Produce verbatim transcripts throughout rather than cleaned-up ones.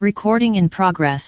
Recording in progress.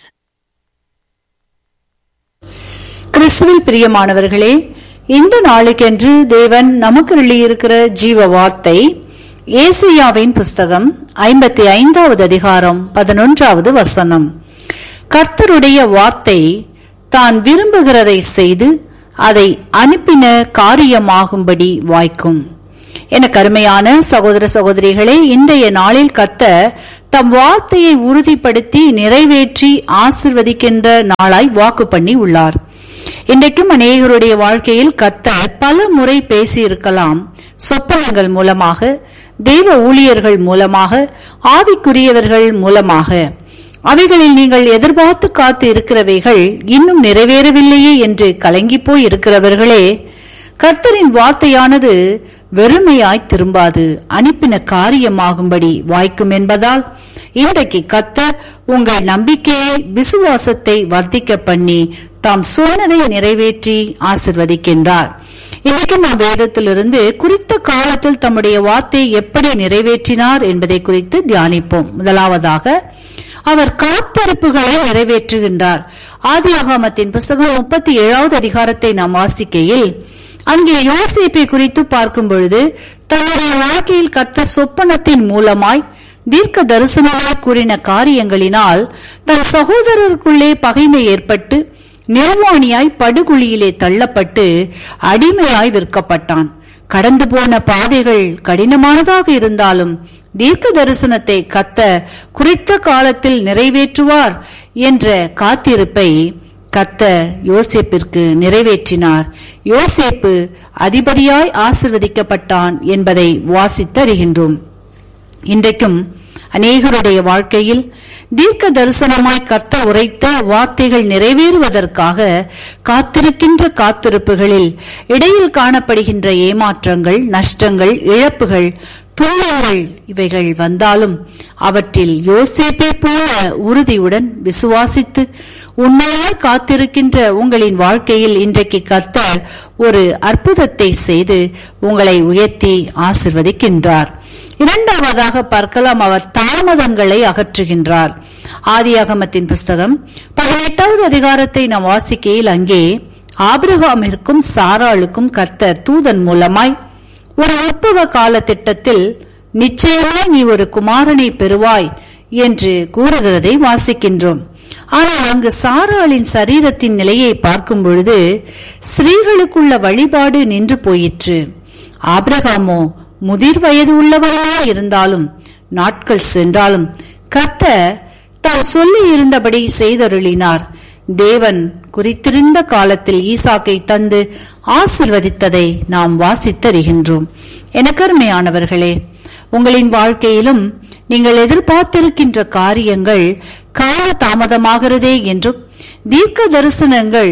கிறிஸ்துவில் பிரியமானவர்களே, இந்த நாளுக்கென்று தேவன் நமக்கு எழுதியிருக்கிற ஜீவ வார்த்தை ஏசாயாவின் புஸ்தகம் ஐம்பத்தி ஐந்தாவது அதிகாரம் பதினொன்றாவது வசனம். கர்த்தருடைய வார்த்தை தான் விரும்புகிறதை செய்து அதை அனுப்பின காரியமாகும்படி வாய்க்கும். எனக்கு அருமையான சகோதர சகோதரிகளே, இன்றைய நாளில் கர்த்தர் தம் வார்த்தையை உறுதிப்படுத்தி நிறைவேற்றி ஆசிர்வதிக்கின்ற நாளாய் வாக்கு பண்ணி உள்ளார். இன்றைக்கும் அநேகருடைய வாழ்க்கையில் கர்த்தர் பல முறை பேசியிருக்கலாம். சொப்பனங்கள் மூலமாக, தெய்வ ஊழியர்கள் மூலமாக, ஆவிக்குரியவர்கள் மூலமாக. அவைகளில் நீங்கள் எதிர்பார்த்து காத்து இருக்கிறவைகள் இன்னும் நிறைவேறவில்லையே என்று கலங்கி போய் இருக்கிறவர்களே, கர்த்தரின் வார்த்தையானது வெறுமையாய் திரும்பாது, அனுப்பின காரியமாகும்படி வாய்க்கும் என்பதால் இன்றைக்கு கர்த்தர் உங்கள் நம்பிக்கையை, விசுவாசத்தை வர்த்திக்க பண்ணி தாம் சொன்னதை நிறைவேற்றி ஆசிர்வதிக்கின்றார். இன்றைக்கு நாம் வேதத்திலிருந்து குறித்த காலத்தில் தம்முடைய வார்த்தையை எப்படி நிறைவேற்றினார் என்பதை குறித்து தியானிப்போம். முதலாவதாக, அவர் காத்திருப்புகளை நிறைவேற்றுகின்றார். ஆதியாகமத்தின் புத்தகம் முப்பத்தி ஏழாவது அதிகாரத்தை நாம் வாசிக்கையில் அங்கே யோசேப்பை குறித்து பார்க்கும் பொழுது, தன்னுடைய வாழ்க்கையில் கர்த்தர் சொப்பனத்தின் மூலமாய் தீர்க்க தரிசனமாய் கூறின காரியங்களினால் தன் சகோதரருக்குள்ளே பகைமை ஏற்பட்டு நிர்வாணியாய் படுகுழியிலே தள்ளப்பட்டு அடிமையாய் விற்கப்பட்டான். கடந்து போன பாதைகள் கடினமானதாக இருந்தாலும் தீர்க்க தரிசனத்தை கர்த்தர் குறித்த காலத்தில் நிறைவேற்றுவார் என்ற காத்திருப்பை கர்த்தர் யோசேப்பிற்கு நிறைவேற்றினார். யோசேப்பு அதிபதியாய் ஆசிர்வதிக்கப்பட்டான் என்பதை வாசித்து அறிகின்றோம். இன்றைக்கும் அநேகருடைய வாழ்க்கையில் தீர்க்க தரிசனமாய் கர்த்தர் உரைத்த வார்த்தைகள் நிறைவேறுவதற்காக காத்திருக்கின்ற காத்திருப்புகளில் இடையில் காணப்படுகின்ற ஏமாற்றங்கள், நஷ்டங்கள், இழப்புகள், துன்பங்கள் இவைகள் வந்தாலும் அவற்றில் யோசேப்பை போல உறுதியுடன் விசுவாசித்து உண்மையாய் காத்திருக்கின்ற உங்களின் வாழ்க்கையில் இன்றைக்கு கர்த்தர் ஒரு அற்புதத்தை செய்து உங்களை உயர்த்தி ஆசிர்வதிக்கின்றார். இரண்டாவதாக பார்க்கலாம், அவர் தாமதங்களை அகற்றுகின்றார். ஆதியாகமத்தின் புஸ்தகம் பதினெட்டாவது அதிகாரத்தை நாம் வாசிக்கையில் அங்கே ஆபிரகாமிற்கும் சாராளுக்கும் கர்த்தர் தூதன் மூலமாய் ஒரு உற்பவ கால திட்டத்தில் நிச்சயமாய் நீ ஒரு குமாரனை பெறுவாய் என்று கூறுகிறதை வாசிக்கின்றோம். ஆனால் அங்கு சாராளின் சரீரத்தின் நிலையை பார்க்கும் பொழுது ஸ்திரீகளுக்குள்ள வழிபாடு நின்று போயிற்று. ஆபிரகாமோ முதிர் வயது உள்ளவர்களா இருந்தாலும் நாட்கள் சென்றாலும் கர்த்தர் தாம் சொல்லி இருந்தபடி செய்தருளினார். தேவன் குறித்திருந்த காலத்தில் ஈசாக்கை தந்து ஆசிர்வதித்ததை நாம் வாசித்தறிகின்றோம். எனக்கருமையானவர்களே, உங்களின் வாழ்க்கையிலும் நீங்கள் எதிர்பார்த்திருக்கின்ற காரியங்கள் கால தாமதமாகிறதே என்றும், தீர்க்க தரிசனங்கள்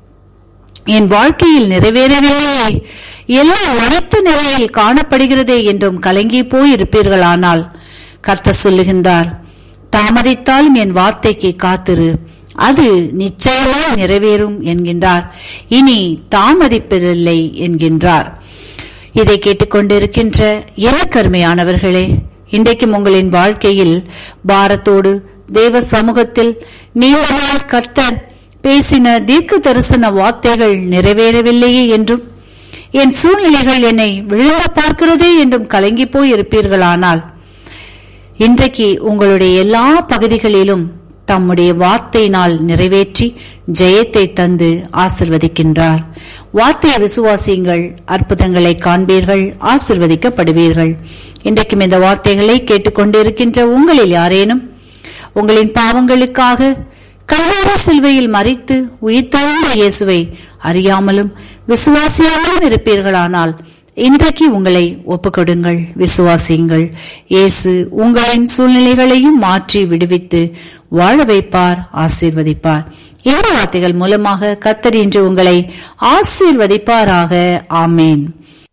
என் வாழ்க்கையில் நிறைவேறவில்லையே, எல்லாம் அனைத்து நிலையில் காணப்படுகிறதே என்றும் கலங்கி போய் இருப்பீர்களானால் கர்த்தர் சொல்லுகின்றார், தாமதித்தாலும் என் வார்த்தைக்கு காத்திரு, அது நிச்சயமாய் நிறைவேறும் என்கின்றார். இனி தாமதிப்பதில்லை என்கின்றார். இதை கேட்டுக்கொண்டிருக்கின்ற எனக்கருமையானவர்களே, இன்றைக்கும் உங்களின் வாழ்க்கையில் பாரத்தோடு தேவ சமூகத்தில் நீண்ட நாள் கர்த்தர் பேசின தீர்க்க தரிசன வார்த்தைகள் நிறைவேறவில்லையே என்றும், என் சூழ்நிலைகள் என்னை விழுங்க பார்க்கிறதே என்றும் கலங்கி போய் இருப்பீர்களானால் இன்றைக்கு உங்களுடைய எல்லா பகுதிகளிலும் தம்முடைய வார்த்தையினால் நிறைவேற்றி ஜெயத்தை தந்து ஆசிர்வதிக்கின்றார். வார்த்தையை விசுவாசியுங்கள், அற்புதங்களை காண்பீர்கள், ஆசிர்வதிக்கப்படுவீர்கள். இன்றைக்கும் இந்த வார்த்தைகளை கேட்டுக்கொண்டிருக்கின்ற உங்களில் யாரேனும் உங்களின் பாவங்களுக்காக கல்வாரி சிலுவையில் மரித்து உயிர்த்தெழுந்த இயேசுவை அறியாமலும் விசுவாசியாமலும் இருப்பீர்களானால் இன்றைக்கு உங்களை ஒப்புக்கொடுங்கள், விசுவாசியுங்கள். இயேசு உங்களின் சூழ்நிலைகளையும் மாற்றி விடுவித்து வாழ வைப்பார், ஆசீர்வதிப்பார். இந்த வார்த்தைகள் மூலமாக கர்த்தர் இன்று உங்களை ஆசீர்வதிப்பாராக. ஆமேன்.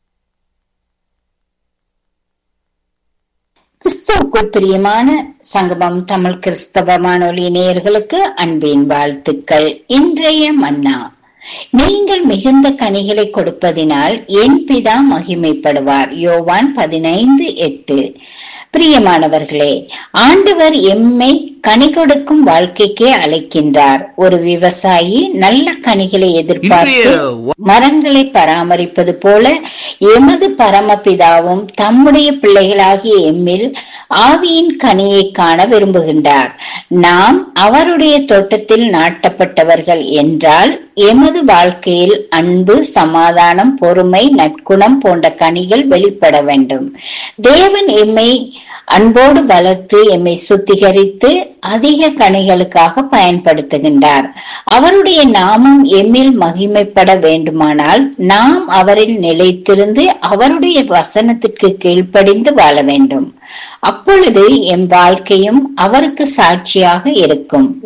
கிறிஸ்துவுக்குள் பிரியமான சங்கமம் தமிழ் கிறிஸ்தவ வானொலி நேயர்களுக்கு அன்பின் வாழ்த்துக்கள். இன்றைய மன்னா, நீங்கள் மிகுந்த கனிகளை கொடுப்பதினால் என் பிதா மகிமைப்படுவார். யோவான் பதினைந்து எட்டு. பிரியமானவர்களே, ஆண்டவர் எம்மை கனி கொடுக்கும் வாழ்க்கைக்கே அழைக்கின்றார். ஒரு விவசாயி நல்ல கனிகளை எதிர்பார்த்து மரங்களை பராமரிப்பது போல எமது பரமபிதாவும் தம்முடைய பிள்ளைகளாகிய எம்மில் ஆவியின் கனியை காண விரும்புகின்றார். நாம் அவருடைய தோட்டத்தில் நாட்டப்பட்டவர்கள் என்றால் எமது வாழ்க்கையில் அன்பு, சமாதானம், பொறுமை, நற்குணம் போன்ற கனிகள் வெளிப்பட வேண்டும். தேவன் எம்மை அன்போடு வளர்த்து எம்மை சுத்திகரித்து அதிக கனிகளுக்காக பயன்படுத்துகின்றார். அவருடைய நாமம் எம்மில் மகிமைப்பட வேண்டுமானால் நாம் அவரில் நிலைத்திருந்து அவருடைய வசனத்திற்கு கீழ்ப்படிந்து வாழ வேண்டும். அப்பொழுது எம் வாழ்க்கையும் அவருக்கு சாட்சியாக இருக்கும்.